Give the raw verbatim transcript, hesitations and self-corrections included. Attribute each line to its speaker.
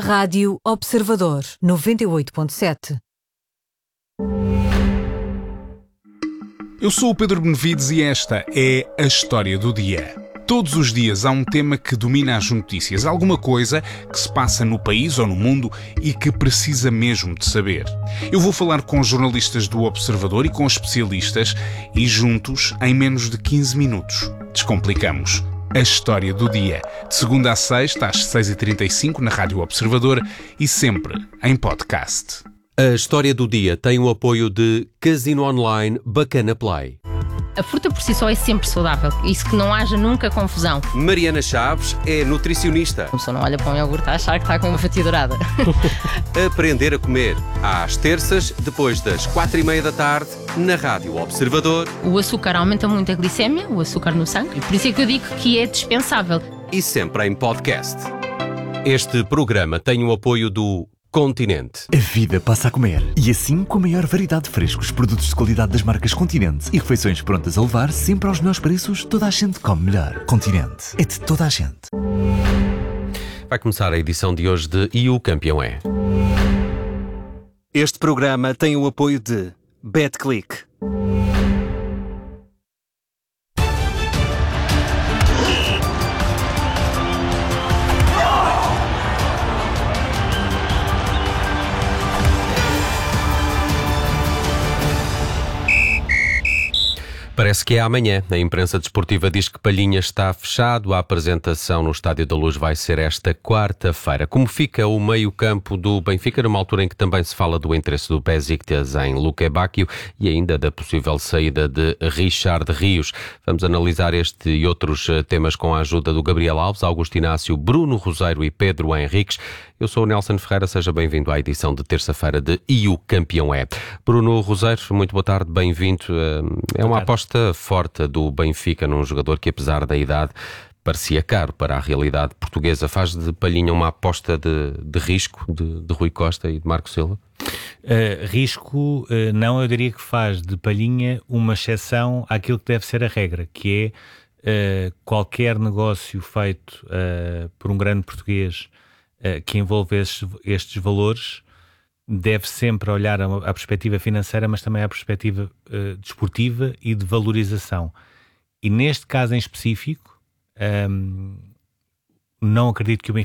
Speaker 1: Rádio Observador, noventa e oito ponto sete.
Speaker 2: Eu sou o Pedro Benevides e esta é a História do Dia. Todos os dias há um tema que domina as notícias, alguma coisa que se passa no país ou no mundo e que precisa mesmo de saber. Eu vou falar com jornalistas do Observador e com especialistas e juntos, em menos de quinze minutos, descomplicamos a História do Dia. De segunda a sexta, às seis e trinta e cinco, na Rádio Observador e sempre em podcast.
Speaker 3: A História do Dia tem o apoio de Casino Online Bacana Play.
Speaker 4: A fruta por si só é sempre saudável, isso que não haja nunca confusão.
Speaker 3: Mariana Chaves é nutricionista.
Speaker 4: A pessoa não olha para um iogurte a achar que está com uma fatia dourada.
Speaker 3: Aprender a comer, às terças, depois das quatro e meia da tarde, na Rádio Observador.
Speaker 4: O açúcar aumenta muito a glicémia, o açúcar no sangue, e por isso é que eu digo que é dispensável.
Speaker 3: E sempre em podcast. Este programa tem o apoio do Continente.
Speaker 5: A vida passa a comer. E assim, com a maior variedade de frescos, produtos de qualidade das marcas Continente e refeições prontas a levar sempre aos melhores preços, toda a gente come melhor. Continente. É de toda a gente.
Speaker 3: Vai começar a edição de hoje de E o Campeão é.
Speaker 6: Este programa tem o apoio de BetClick.
Speaker 3: Parece que é amanhã. A imprensa desportiva diz que Palhinhas está fechado. A apresentação no Estádio da Luz vai ser esta quarta-feira. Como fica o meio-campo do Benfica, numa altura em que também se fala do interesse do Besiktas em Luque Bacchio e ainda da possível saída de Richard Rios. Vamos analisar este e outros temas com a ajuda do Gabriel Alves, Augusto Inácio, Bruno Roseiro e Pedro Henriques. Eu sou o Nelson Ferreira, seja bem-vindo à edição de terça-feira de E o Campeão é. Bruno Roseiro, muito boa tarde, bem-vindo. É uma aposta forte do Benfica num jogador que, apesar da idade, parecia caro para a realidade portuguesa. Faz de Palhinha uma aposta de, de risco de, de Rui Costa e de Marco Silva?
Speaker 7: Uh, risco, uh, não, eu diria que faz de Palhinha uma exceção àquilo que deve ser a regra, que é uh, qualquer negócio feito uh, por um grande português uh, que envolve estes, estes valores deve sempre olhar a, a perspectiva financeira, mas também a perspectiva uh, desportiva e de valorização. E neste caso em específico, um, não acredito que o